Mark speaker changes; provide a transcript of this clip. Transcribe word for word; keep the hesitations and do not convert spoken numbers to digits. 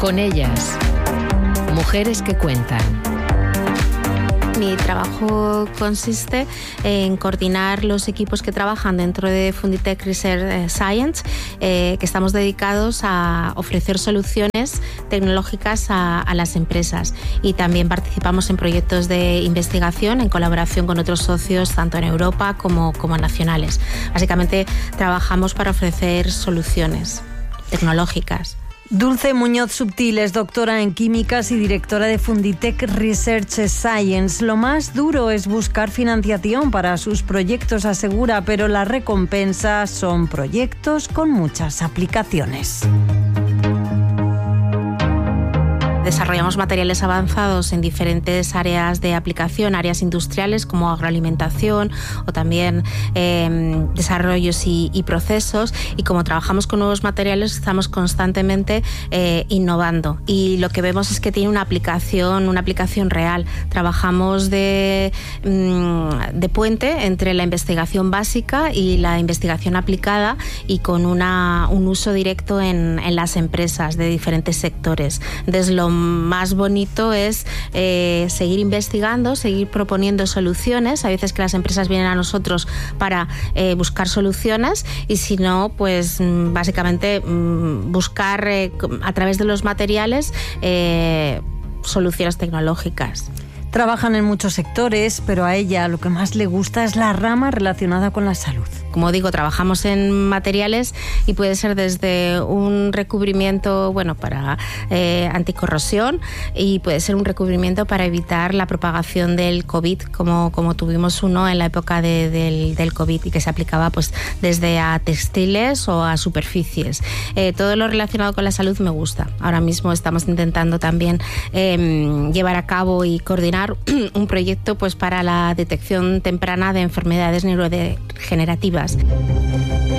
Speaker 1: Con ellas, mujeres que cuentan.
Speaker 2: Mi trabajo consiste en coordinar los equipos que trabajan dentro de Funditech Research Science, eh, que estamos dedicados a ofrecer soluciones tecnológicas a, a las empresas, y también participamos en proyectos de investigación en colaboración con otros socios tanto en Europa como, como nacionales. Básicamente trabajamos para ofrecer soluciones tecnológicas.
Speaker 3: Dulce Muñoz Subtil es doctora en químicas y directora de Funditech Research Science. Lo más duro es buscar financiación para sus proyectos, asegura, pero las recompensas son proyectos con muchas aplicaciones.
Speaker 2: Desarrollamos materiales avanzados en diferentes áreas de aplicación, áreas industriales como agroalimentación o también eh, desarrollos y, y procesos, y como trabajamos con nuevos materiales estamos constantemente eh, innovando, y lo que vemos es que tiene una aplicación, una aplicación real. Trabajamos de, de puente entre la investigación básica y la investigación aplicada, y con una, un uso directo en, en las empresas de diferentes sectores. Entonces, lo más bonito es eh, seguir investigando, seguir proponiendo soluciones. A veces que las empresas vienen a nosotros para eh, buscar soluciones, y si no, pues básicamente buscar eh, a través de los materiales eh, soluciones tecnológicas.
Speaker 3: Trabajan en muchos sectores, pero a ella lo que más le gusta es la rama relacionada con la salud.
Speaker 2: Como digo, trabajamos en materiales y puede ser desde un recubrimiento, bueno, para eh, anticorrosión, y puede ser un recubrimiento para evitar la propagación del COVID, como, como tuvimos uno en la época de, del, del COVID, y que se aplicaba pues desde a textiles o a superficies. Eh, todo lo relacionado con la salud me gusta. Ahora mismo estamos intentando también eh, llevar a cabo y coordinar un proyecto pues para la detección temprana de enfermedades neurodegenerativas.